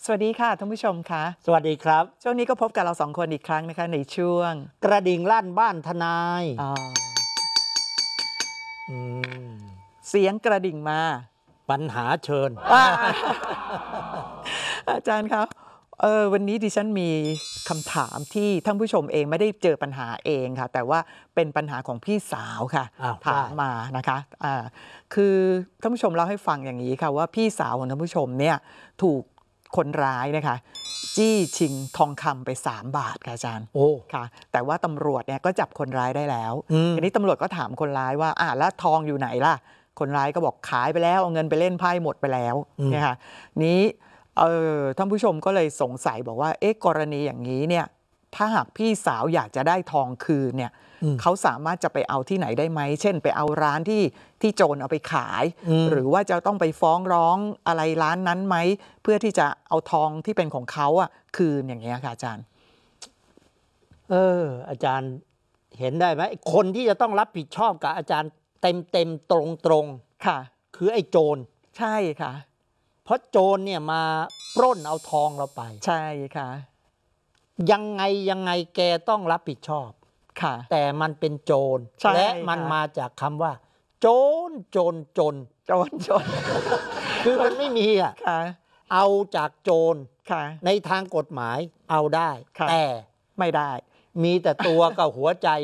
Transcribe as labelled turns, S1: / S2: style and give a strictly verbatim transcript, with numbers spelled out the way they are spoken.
S1: สวัสดีค่ะท่านผู้ชมคะ
S2: สวัสดีครับ
S1: ช่วงนี้ก็พบกับเราสองคนอีกครั้งนะคะในช่วง
S2: กระดิ่งลั่นบ้านทนาย
S1: อ่า
S2: อืม
S1: เสียงกระดิ่งมา
S2: ปัญหาเชิญ
S1: อ่า อาจารย์ครับเออวันนี้ดิฉันมีคำถามที่ท่านผู้ชมเองไม่ได้เจอปัญหาเองค่ะแต่ว่าเป็นปัญหาของพี่สาวค่ะ
S2: อ้าว
S1: ถามมานะคะอ่าคือท่านผู้ชมเล่าให้ฟังอย่างนี้ค่ะว่าพี่สาวของท่านผู้ชมเนี่ยถูกคนร้ายนะคะจี้ชิงทองคำไปสามบาทค่ะอาจารย์
S2: โอ้
S1: ค่ะแต่ว่าตำรวจเนี่ยก็จับคนร้ายได้แล้ว
S2: อืม
S1: ทีนี้ตำรวจก็ถามคนร้ายว่าอ่ะแล้วทองอยู่ไหนล่ะคนร้ายก็บอกขายไปแล้วเอาเงินไปเล่นไพ่หมดไปแล้วเนี่ยค่ะนี้เออท่านผู้ชมก็เลยสงสัยบอกว่าเอ๊ะกรณีอย่างนี้เนี่ยถ้าหากพี่สาวอยากจะได้ทองคืนเนี่ยเขาสามารถจะไปเอาที่ไหนได้ไหมเช่นไปเอาร้านที่ที่โจรเอาไปขายหรือว่าจะต้องไปฟ้องร้องอะไรร้านนั้นไหมเพื่อที่จะเอาทองที่เป็นของเขาอ่ะคืนอย่างเงี้ยค่ะอาจารย์
S2: เอออาจารย์เห็นได้ไหมคนที่จะต้องรับผิดชอบกับอาจารย์เต็มเต็มตรงตรง
S1: ค่ะ
S2: คือไอ้โจร
S1: ใช่ค่ะ
S2: เพราะโจรเนี่ยมาปล้นเอาทองเราไป
S1: ใช่ค่ะ
S2: ยังไงยังไงแกต้องรับผิดชอบ
S1: ค่ะ
S2: แต่มันเป็นโจรและมันมาจากคำว่า โจรโจรจน
S1: โจรจน
S2: คือมันไม่มีอ่ะเอาจากโจรในทางกฎหมายเอาได้แต่
S1: ไม่ได้
S2: มีแต่ตัวกับหัวใจ